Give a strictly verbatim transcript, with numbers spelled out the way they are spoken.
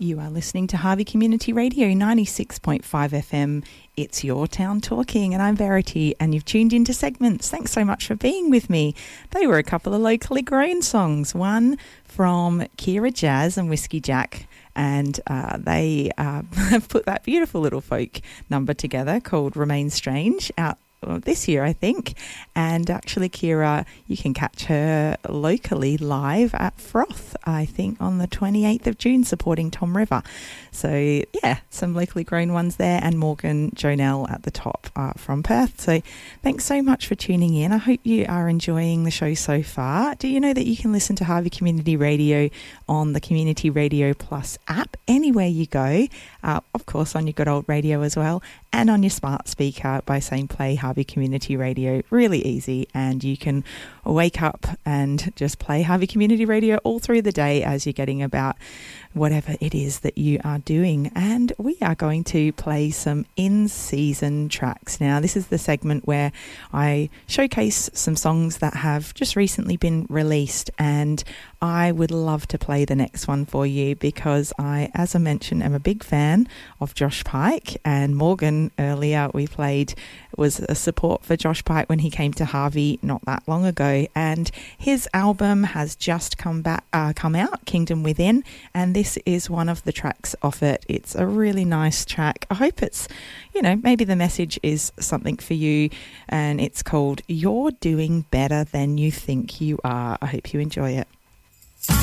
You are listening to Harvey Community Radio ninety-six point five F M. It's Your Town Talking, and I'm Verity, and you've tuned into Segments. Thanks so much for being with me. They were a couple of locally grown songs, one from Kira Jazz and Whiskey Jack, and uh, they uh, have put that beautiful little folk number together called Remain Strange out this year, I think. And actually, Kira, you can catch her locally live at Froth, I think, on the twenty-eighth of June, supporting Tom River. So yeah, some locally grown ones there, and Morgan Jonell at the top uh, from Perth. So thanks so much for tuning in. I hope you are enjoying the show so far. Do you know that you can listen to Harvey Community Radio on the Community Radio Plus app anywhere you go, uh, of course on your good old radio as well, and on your smart speaker by saying play Harvey Community Radio. Really easy, and you can wake up and just play Harvey Community Radio all through the day as you're getting about whatever it is that you are doing. And we are going to play some in-season tracks now. This is the segment where I showcase some songs that have just recently been released, and I would love to play the next one for you because I, as I mentioned, am a big fan of Josh Pike, and Morgan earlier we played was a support for Josh Pike when he came to Harvey not that long ago, and his album has just come back, uh, come out, Kingdom Within, and this is one of the tracks off it. It's a really nice track. I hope it's, you know, maybe the message is something for you, and it's called You're Doing Better Than You Think You Are. I hope you enjoy it.